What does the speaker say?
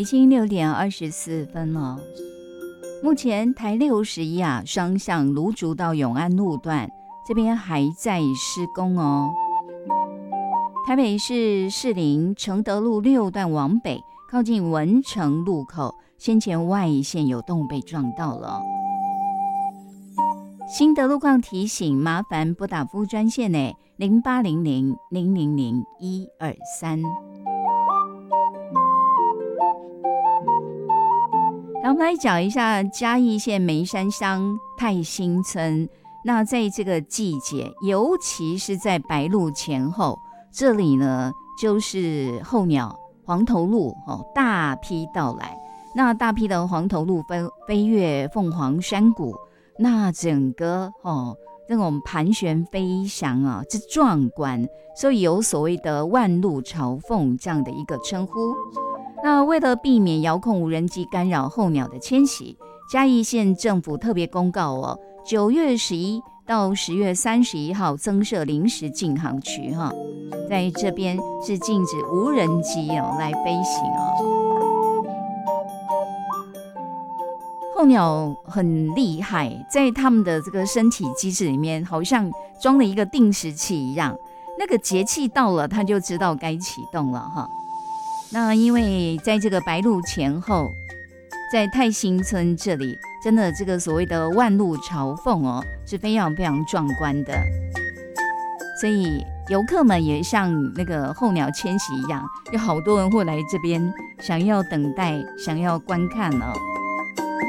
已经6:24了。目前台61啊，双向芦竹到永安路段这边还在施工哦。台北市士林承德路6段往北，靠近文成路口，先前外线有动物被撞到了。新的路况提醒，麻烦拨打服务专线呢0800-000-123。然后我们来讲一下嘉义县梅山乡泰兴村。那在这个季节，尤其是在白露前后，这里呢就是候鸟黄头鹭大批到来。那大批的黄头鹭飞越凤凰山谷，那整个那种盘旋飞翔啊，之壮观，所以有所谓的万鹭朝凤这样的一个称呼。那为了避免遥控无人机干扰候鸟的迁徙，嘉义县政府特别公告9月11到10月31号增设临时禁航区在这边是禁止无人机来飞行候鸟很厉害，在他们的这个身体机制里面，好像装了一个定时器一样，那个节气到了，它就知道该启动了那因为在这个白露前后，在泰兴村这里，真的这个所谓的万鹭朝凤是非常非常壮观的，所以游客们也像那个候鸟迁徙一样，有好多人会来这边想要等待，想要观看